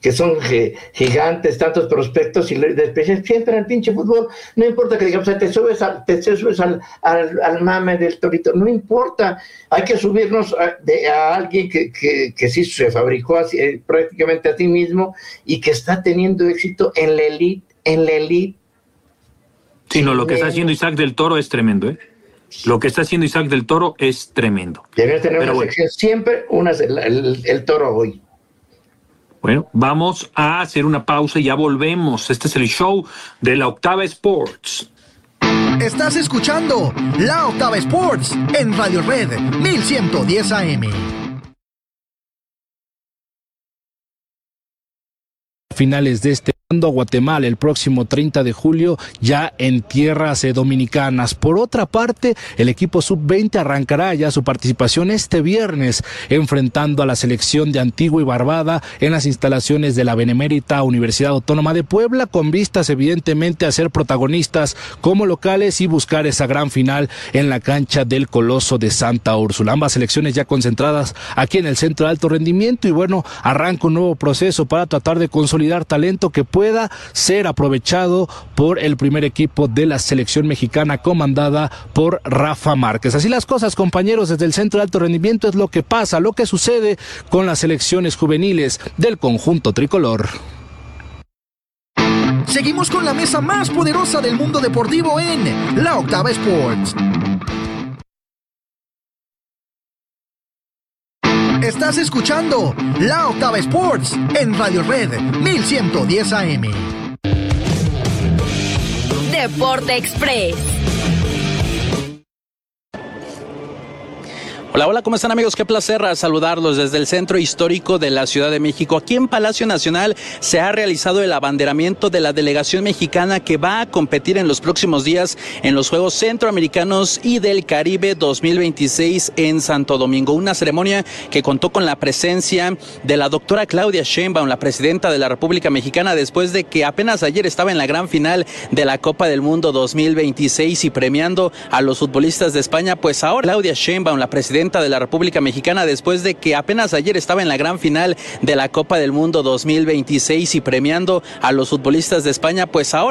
que son gigantes, tantos prospectos, y después siempre al pinche fútbol, no importa que digamos, te subes al mame del Torito, no importa, hay que subirnos a alguien que sí se fabricó prácticamente a sí mismo y que está teniendo éxito en la elite. Sí, no, lo que está haciendo Isaac del Toro es tremendo, ¿eh? Lo que está haciendo Isaac del Toro es tremendo. Debe tener una sección siempre, el Toro hoy. Bueno, vamos a hacer una pausa y ya volvemos. Este es el show de La Octava Sports. Estás escuchando La Octava Sports en Radio Red 1110 AM. Finales de este a Guatemala el próximo 30 de julio ya en tierras dominicanas. Por otra parte, el equipo sub-20 arrancará ya su participación este viernes enfrentando a la selección de Antigua y Barbuda en las instalaciones de la Benemérita Universidad Autónoma de Puebla, con vistas evidentemente a ser protagonistas como locales y buscar esa gran final en la cancha del Coloso de Santa Úrsula. Ambas selecciones ya concentradas aquí en el Centro de Alto Rendimiento y bueno, arranca un nuevo proceso para tratar de consolidar talento que pueda ser aprovechado por el primer equipo de la selección mexicana comandada por Rafa Márquez. Así las cosas, compañeros, desde el Centro de Alto Rendimiento es lo que pasa, lo que sucede con las selecciones juveniles del conjunto tricolor. Seguimos con la mesa más poderosa del mundo deportivo en La Octava Sports. Estás escuchando La Octava Sports en Radio Red 1110 AM. Deporte Express. Hola, ¿cómo están, amigos? Qué placer saludarlos desde el Centro Histórico de la Ciudad de México. Aquí en Palacio Nacional se ha realizado el abanderamiento de la delegación mexicana que va a competir en los próximos días en los Juegos Centroamericanos y del Caribe 2026 en Santo Domingo. Una ceremonia que contó con la presencia de la doctora Claudia Sheinbaum, la presidenta de la República Mexicana, después de que apenas ayer estaba en la gran final de la Copa del Mundo 2026 y premiando a los futbolistas de España. Pues ahora Claudia Sheinbaum, la presidenta de la República Mexicana, después de que apenas ayer estaba en la gran final de la Copa del Mundo 2026 y premiando a los futbolistas de España, pues ahora